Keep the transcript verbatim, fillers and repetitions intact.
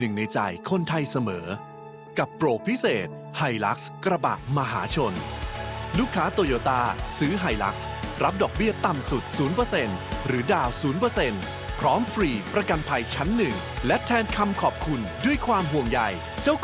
หนึ่งในใจคนไทยเสมอกับโปรพิเศษไฮลักซ์กระบะมหาชนลูกค้าโตโยต้าซื้อไฮลักซ์รับดอกเบี้ยต่ำสุด ศูนย์เปอร์เซ็นต์ หรือดาว ศูนย์เปอร์เซ็นต์ พร้อมฟรีประกันภัยชั้นหนึ่งและแทนคำขอบคุณด้วยความห่วงใยเจ้า